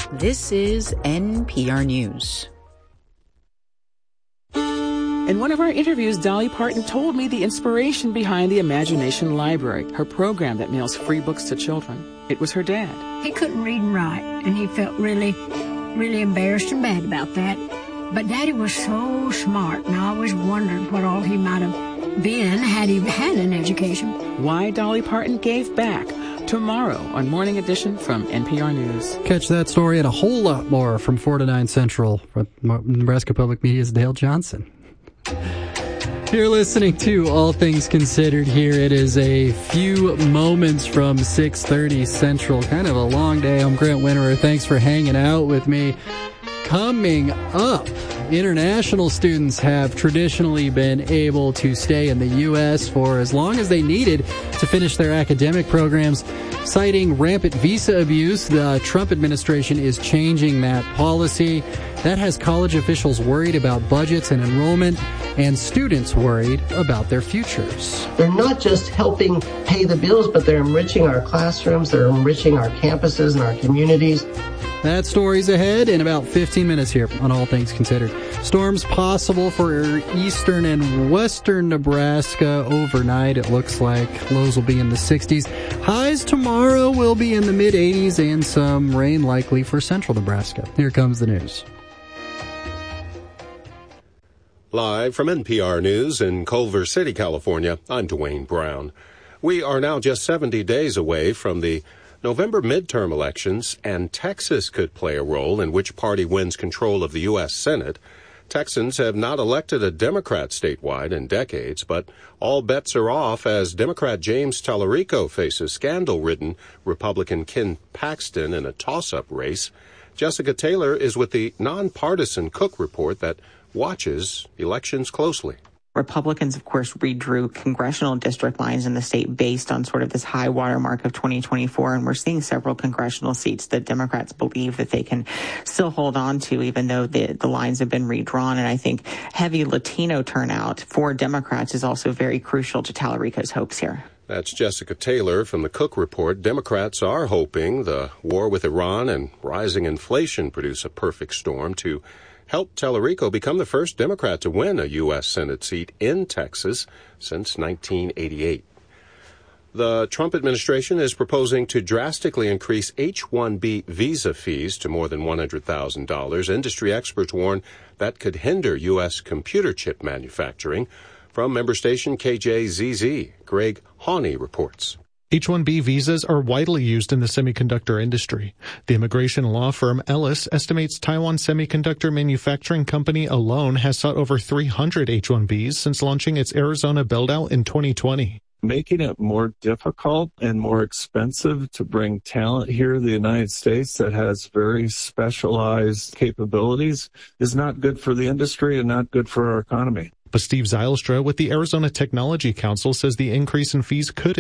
This is NPR News. In one of our interviews, Dolly Parton told me the inspiration behind the Imagination Library, her program that mails free books to children. It was her dad. He couldn't read and write, and he felt really embarrassed and bad about that. But Daddy was so smart, and I always wondered what all he might have been had he had an education. Why Dolly Parton gave back. Tomorrow on Morning Edition from NPR News. Catch that story and a whole lot more from 4 to 9 Central from Nebraska Public Media's Dale Johnson. You're listening to All Things Considered here. It is a few moments from 6:30 Central. Kind of a long day. I'm Grant Winterer. Thanks for hanging out with me. Coming up, international students have traditionally been able to stay in the U.S. for as long as they needed to finish their academic programs. Citing rampant visa abuse, the Trump administration is changing that policy. That has college officials worried about budgets and enrollment, and students worried about their futures. They're not just helping pay the bills, but they're enriching our classrooms, they're enriching our campuses and our communities. That story's ahead in about 15 minutes here on All Things Considered. Storms possible for eastern and western Nebraska overnight. It looks like lows will be in the 60s. Highs tomorrow will be in the mid-80s and some rain likely for central Nebraska. Here comes the news. Live from NPR News in Culver City, California, I'm Dwayne Brown. We are now just 70 days away from the November midterm elections, and Texas could play a role in which party wins control of the U.S. Senate. Texans have not elected a Democrat statewide in decades, but all bets are off as Democrat James Tallarico faces scandal-ridden Republican Ken Paxton in a toss-up race. Jessica Taylor is with the nonpartisan Cook Report that watches elections closely. Republicans, of course, redrew congressional district lines in the state based on sort of this high watermark of 2024. And we're seeing several congressional seats that Democrats believe that they can still hold on to, even though the lines have been redrawn. And I think heavy Latino turnout for Democrats is also very crucial to Tallarico's hopes here. That's Jessica Taylor from the Cook Report. Democrats are hoping the war with Iran and rising inflation produce a perfect storm to helped Tallarico become the first Democrat to win a U.S. Senate seat in Texas since 1988. The Trump administration is proposing to drastically increase H-1B visa fees to more than $100,000. Industry experts warn that could hinder U.S. computer chip manufacturing. From member station KJZZ, Greg Hawney reports. H-1B visas are widely used in the semiconductor industry. The immigration law firm Ellis estimates Taiwan Semiconductor Manufacturing Company alone has sought over 300 H-1Bs since launching its Arizona build-out in 2020. Making it more difficult and more expensive to bring talent here to the United States that has very specialized capabilities is not good for the industry and not good for our economy. But Steve Zylstra with the Arizona Technology Council says the increase in fees could